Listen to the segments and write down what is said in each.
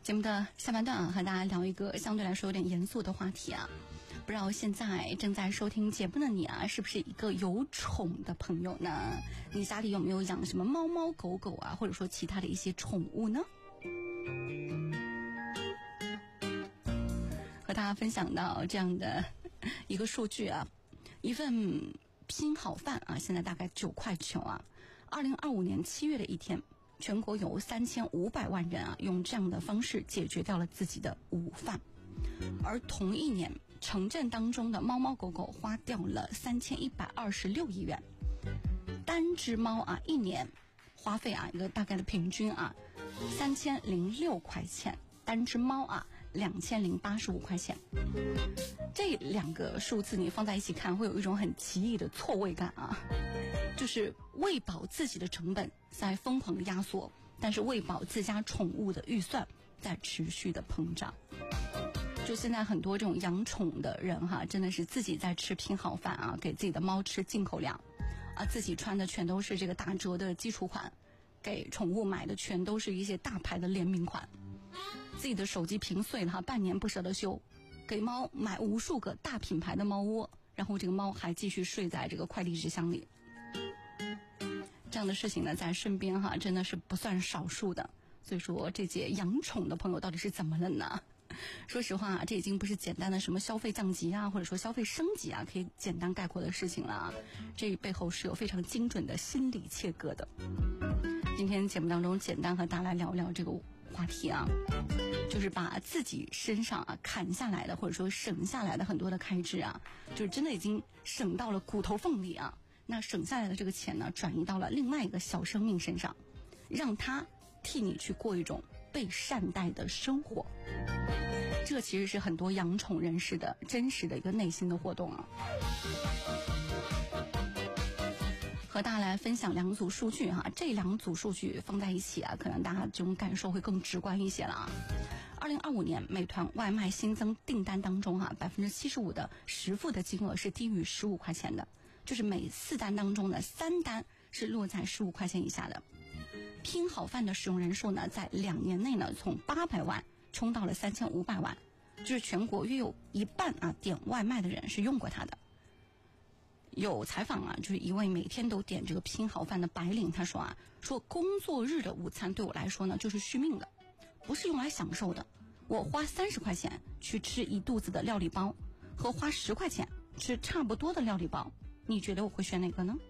节目的下半段啊，和大家聊一个相对来说有点严肃的话题啊。不知道现在正在收听节目的你啊，是不是一个有宠的朋友呢？你家里有没有养什么猫猫狗狗啊，或者说其他的一些宠物呢？和大家分享到这样的一个数据啊，一份拼好饭啊，现在大概9块9啊。2025年7月的一天，全国有3500万人啊，用这样的方式解决掉了自己的午饭。而同一年，城镇当中的猫猫狗狗花掉了3126亿元，单只猫啊，一年花费啊，一个大概的平均啊，3006块钱，单只猫啊2085块钱。这两个数字你放在一起看，会有一种很奇异的错位感啊，就是喂饱自己的成本在疯狂的压缩，但是喂饱自家宠物的预算在持续的膨胀。就现在很多这种养宠的人哈，真的是自己在吃拼好饭啊，给自己的猫吃进口粮啊，自己穿的全都是这个打折的基础款，给宠物买的全都是一些大牌的联名款，自己的手机屏碎了哈，半年不舍得修，给猫买无数个大品牌的猫窝，然后这个猫还继续睡在这个快递纸箱里。这样的事情呢，在身边哈，真的是不算少数的。所以说，这些养宠的朋友到底是怎么了呢？说实话，这已经不是简单的什么消费降级啊，或者说消费升级啊，可以简单概括的事情了啊。这背后是有非常精准的心理切割的。今天节目当中，简单和大家来聊聊这个话题啊，就是把自己身上啊砍下来的，或者说省下来的很多的开支啊，就是真的已经省到了骨头缝里啊。那省下来的这个钱呢，转移到了另外一个小生命身上，让他替你去过一种被善待的生活。这其实是很多养宠人士的真实的一个内心的活动啊。和大家来分享2组数据哈，这2组数据放在一起啊，可能大家这种感受会更直观一些了啊。2025年美团外卖新增订单当中哈，75%的实付的金额是低于15块钱的，就是每4单当中的3单是落在15块钱以下的。拼好饭的使用人数呢，在2年内呢，从800万冲到了3500万，就是全国约有一半啊点外卖的人是用过它的。有采访啊，就是一位每天都点这个拼好饭的白领，他说啊，说工作日的午餐对我来说呢，就是续命的，不是用来享受的。我花30块钱去吃一肚子的料理包，和花10块钱吃差不多的料理包，你觉得我会选哪个呢？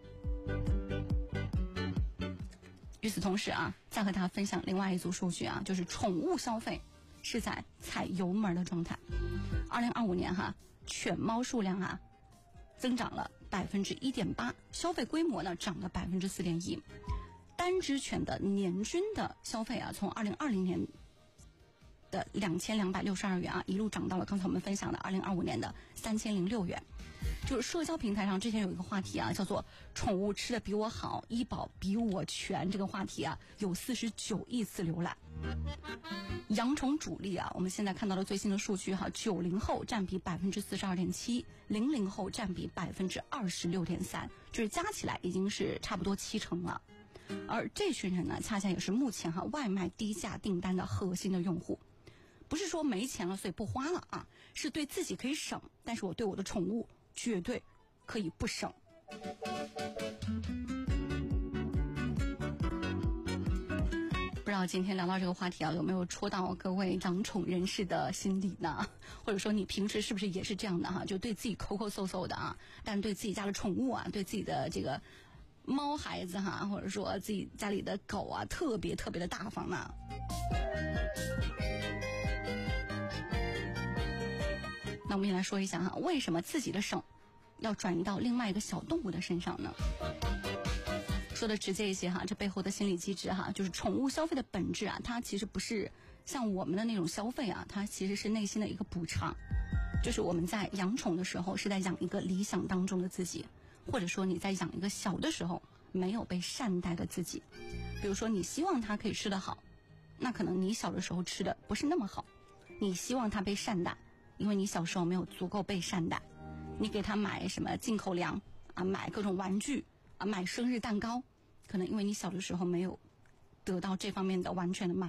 与此同时啊，再和大家分享另外一组数据啊，就是宠物消费是在踩油门的状态。2025年哈，犬猫数量啊增长了1.8%，消费规模呢涨了4.1%。单只犬的年均的消费啊，从2020年的2262元啊，一路涨到了刚才我们分享的2025年的3006元。就是社交平台上之前有一个话题啊，叫做宠物吃的比我好，医保比我全，这个话题啊有49亿次浏览。养宠主力啊，我们现在看到的最新的数据哈，90后占比42.7%，00后占比26.3%，就是加起来已经是差不多70%了。而这群人呢，恰恰也是目前哈外卖低价订单的核心的用户。不是说没钱了所以不花了啊，是对自己可以省，但是我对我的宠物绝对可以不省。不知道今天聊到这个话题啊，有没有戳到各位养宠人士的心里呢？或者说你平时是不是也是这样的哈，就对自己抠抠搜搜的啊，但对自己家的宠物啊，对自己的这个猫孩子哈，或者说自己家里的狗啊，特别的大方呢？那我们也来说一下哈，为什么自己的省要转移到另外一个小动物的身上呢？说的直接一些哈，这背后的心理机制哈，就是宠物消费的本质啊，它其实不是像我们的那种消费啊，它其实是内心的一个补偿。就是我们在养宠的时候，是在养一个理想当中的自己，或者说你在养一个小的时候没有被善待的自己。比如说你希望它可以吃得好，那可能你小的时候吃的不是那么好，你希望它被善待，因为你小时候没有足够被善待，你给他买什么进口粮啊，买各种玩具啊，买生日蛋糕，可能因为你小的时候没有得到这方面的完全的满